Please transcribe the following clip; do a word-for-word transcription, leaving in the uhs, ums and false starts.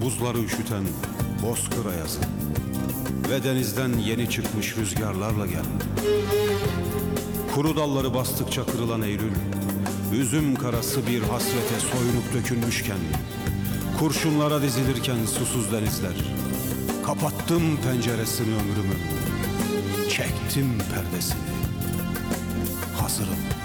buzları üşüten bozkır ayazı ve denizden yeni çıkmış rüzgarlarla gel. Kuru dalları bastıkça kırılan Eylül, üzüm karası bir hasrete soyunup dökülmüşken, kurşunlara dizilirken susuz denizler, kapattım penceresini ömrümün, çektim perdesini, hazırım.